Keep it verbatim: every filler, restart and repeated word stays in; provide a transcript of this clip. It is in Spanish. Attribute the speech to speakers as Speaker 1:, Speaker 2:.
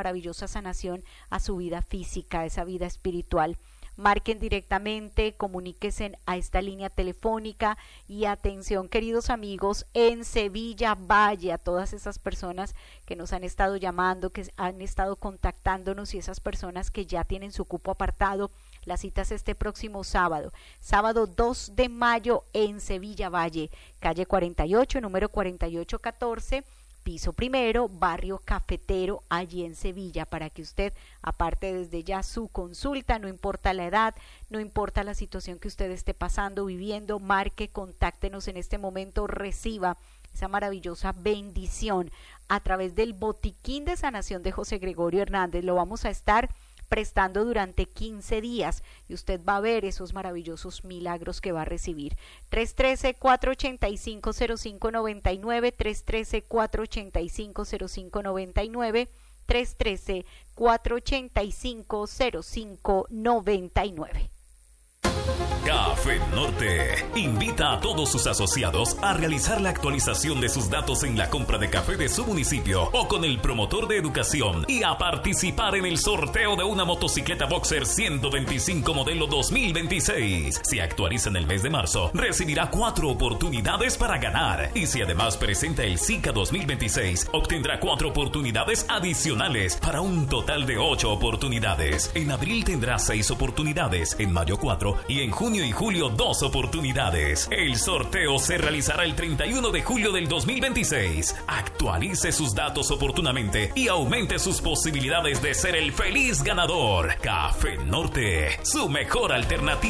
Speaker 1: maravillosa sanación a su vida física, a esa vida espiritual. Marquen directamente, comuníquense a esta línea telefónica y atención, queridos amigos, en Sevilla Valle, a todas esas personas que nos han estado llamando, que han estado contactándonos y esas personas que ya tienen su cupo apartado. La cita es este próximo sábado, sábado dos de mayo en Sevilla Valle, calle cuarenta y ocho, número cuarenta y ocho catorce, piso primero, barrio Cafetero, allí en Sevilla, para que usted aparte desde ya su consulta, no importa la edad, no importa la situación que usted esté pasando, viviendo, marque, contáctenos en este momento, reciba esa maravillosa bendición a través del botiquín de sanación de José Gregorio Hernández. Lo vamos a estar prestando durante quince días y usted va a ver esos maravillosos milagros que va a recibir. tres uno tres, cuatro ocho cinco, cero cinco nueve nueve, tres uno tres, cuatro ocho cinco, cero cinco nueve nueve, tres uno tres, cuatro ocho cinco, cero cinco nueve nueve.
Speaker 2: Café Norte invita a todos sus asociados a realizar la actualización de sus datos en la compra de café de su municipio o con el promotor de educación y a participar en el sorteo de una motocicleta Boxer ciento veinticinco modelo dos mil veintiséis. Si actualiza en el mes de marzo, recibirá cuatro oportunidades para ganar y si además presenta el SICA dos mil veintiséis, obtendrá cuatro oportunidades adicionales para un total de ocho oportunidades. En abril tendrá seis oportunidades, en mayo cuatro y en junio y julio dos oportunidades. El sorteo se realizará el treinta y uno de julio del dos mil veintiséis. Actualice sus datos oportunamente y aumente sus posibilidades de ser el feliz ganador. Café Norte, su mejor alternativa.